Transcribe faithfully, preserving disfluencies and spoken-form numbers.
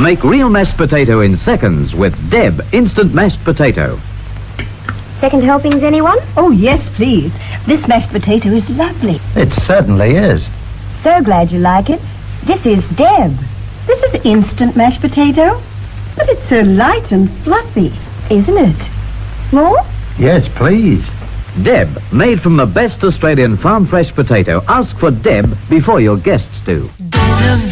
Make real mashed potato in seconds with Deb Instant Mashed Potato. Second helpings, anyone? Oh, yes, please. This mashed potato is lovely. It certainly is. So glad you like it. This is Deb. This is instant mashed potato. But it's so light and fluffy, isn't it? More? Yes, please. Deb, made from the best Australian farm fresh potato. Ask for Deb before your guests do. There's a